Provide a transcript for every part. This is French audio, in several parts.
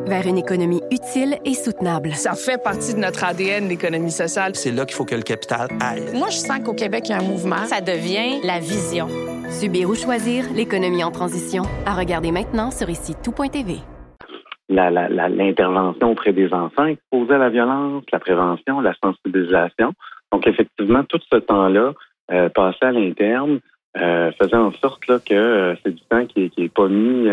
vers une économie utile et soutenable. Ça fait partie de notre ADN, l'économie sociale. C'est là qu'il faut que le capital aille. Moi, je sens qu'au Québec, il y a un mouvement. Ça devient la vision. Subir ou choisir l'économie en transition. À regarder maintenant sur ici-tout.tv. L'intervention auprès des enfants exposés à la violence, la prévention, la sensibilisation. Donc, effectivement, tout ce temps-là, passé à l'interne, faisait en sorte là, que c'est du temps qui est pas mis...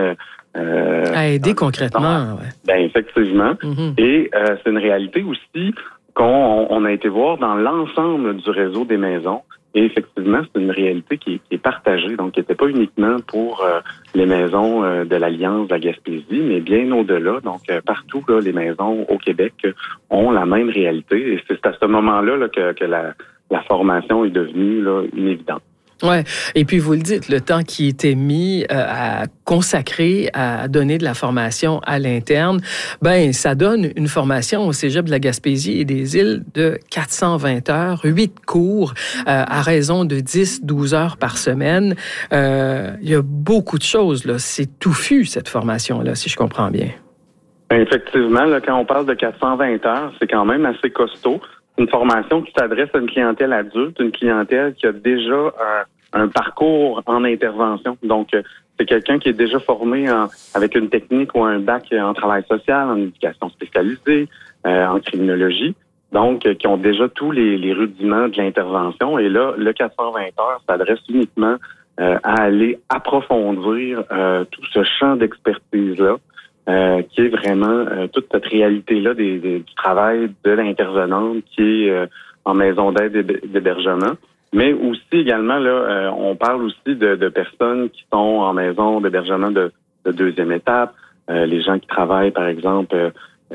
à aider concrètement. Ouais. Ben, effectivement. Mm-hmm. Et c'est une réalité aussi qu'on a été voir dans l'ensemble du réseau des maisons. Et effectivement, c'est une réalité qui est partagée, donc qui n'était pas uniquement pour les maisons de l'Alliance de la Gaspésie, mais bien au-delà. Donc, partout, là, les maisons au Québec ont la même réalité. Et c'est à ce moment-là là, que la formation est devenue là, une évidence. Ouais. Et puis, vous le dites, le temps qui était mis à consacrer à donner de la formation à l'interne, ben ça donne une formation au Cégep de la Gaspésie et des Îles de 420 heures, 8 cours à raison de 10-12 heures par semaine. Il y a beaucoup de choses, là. C'est touffu, cette formation-là, si je comprends bien. Effectivement, là, quand on parle de 420 heures, c'est quand même assez costaud. Une formation qui s'adresse à une clientèle adulte, une clientèle qui a déjà un parcours en intervention. Donc, c'est quelqu'un qui est déjà formé avec une technique ou un bac en travail social, en éducation spécialisée, en criminologie. Donc, qui ont déjà tous les rudiments de l'intervention. Et là, le 420 heures s'adresse uniquement à aller approfondir tout ce champ d'expertise-là. Qui est vraiment toute cette réalité-là du travail de l'intervenante qui est en maison d'aide et d'hébergement. Mais aussi également, là, on parle aussi de personnes qui sont en maison d'hébergement de deuxième étape, les gens qui travaillent, par exemple,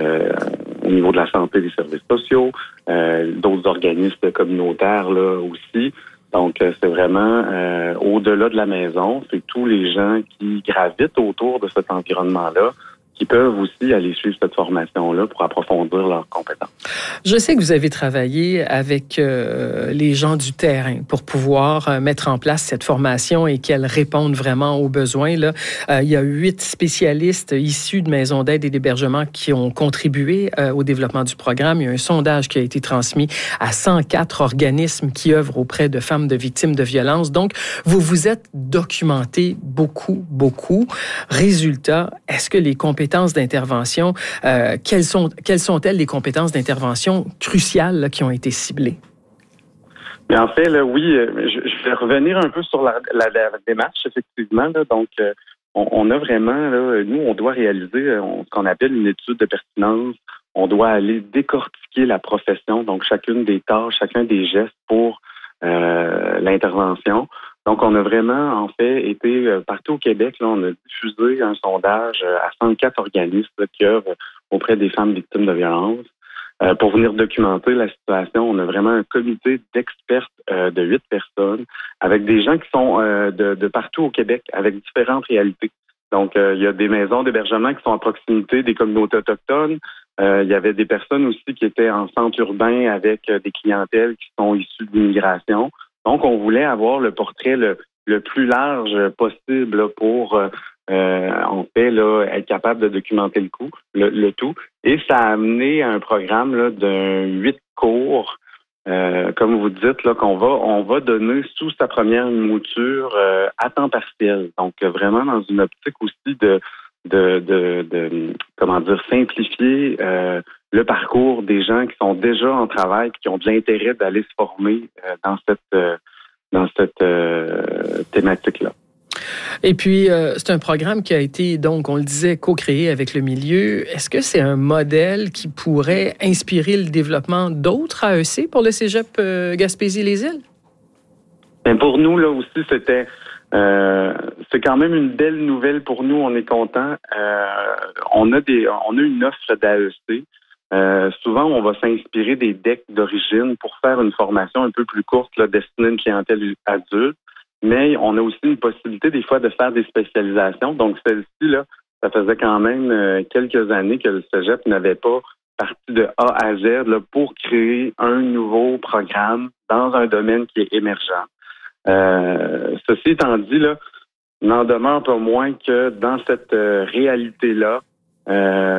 au niveau de la santé et des services sociaux, d'autres organismes communautaires là aussi. Donc, c'est vraiment au-delà de la maison, c'est tous les gens qui gravitent autour de cet environnement-là qui peuvent aussi aller suivre cette formation-là pour approfondir leurs compétences. Je sais que vous avez travaillé avec les gens du terrain pour pouvoir mettre en place cette formation et qu'elle réponde vraiment aux besoins. Là, il y a 8 spécialistes issus de maisons d'aide et d'hébergement qui ont contribué au développement du programme. Il y a un sondage qui a été transmis à 104 organismes qui œuvrent auprès de femmes de victimes de violences. Donc, vous vous êtes documenté beaucoup. Résultat, est-ce que les compétences d'intervention, quelles sont-elles les compétences d'intervention cruciales là, qui ont été ciblées? Mais en fait, là, oui, je vais revenir un peu sur la démarche, effectivement. Là. Donc, on a vraiment, là, nous, on doit réaliser ce qu'on appelle une étude de pertinence. On doit aller décortiquer la profession, donc chacune des tâches, chacun des gestes pour l'intervention. Donc, on a vraiment, en fait, été partout au Québec, là, on a diffusé un sondage à 104 organismes là, qui œuvrent auprès des femmes victimes de violences. Pour venir documenter la situation, on a vraiment un comité d'experts de 8 personnes avec des gens qui sont de partout au Québec, avec différentes réalités. Donc, il y a des maisons d'hébergement qui sont à proximité des communautés autochtones. Il y avait des personnes aussi qui étaient en centre urbain avec des clientèles qui sont issues de l'immigration. Donc, on voulait avoir le portrait le plus large possible là, pour, en fait, là, être capable de documenter le tout. Et ça a amené à un programme là, de 8 cours, comme vous dites, là, on va donner sous sa première mouture à temps partiel. Donc, vraiment dans une optique aussi de comment dire, simplifier le parcours des gens qui sont déjà en travail et qui ont de l'intérêt d'aller se former dans cette thématique-là. Et puis, c'est un programme qui a été, donc, on le disait, co-créé avec le milieu. Est-ce que c'est un modèle qui pourrait inspirer le développement d'autres AEC pour le Cégep Gaspésie-les-Îles? Bien, pour nous, là aussi, c'est quand même une belle nouvelle pour nous. On est contents. On a une offre d'AEC. Souvent, on va s'inspirer des decks d'origine pour faire une formation un peu plus courte, là, destinée à une clientèle adulte. Mais on a aussi une possibilité, des fois, de faire des spécialisations. Donc, celle-ci, là, ça faisait quand même quelques années que le Cégep n'avait pas parti de A à Z là, pour créer un nouveau programme dans un domaine qui est émergent. Ceci étant dit, là, n'en demeure pas moins que dans cette réalité-là,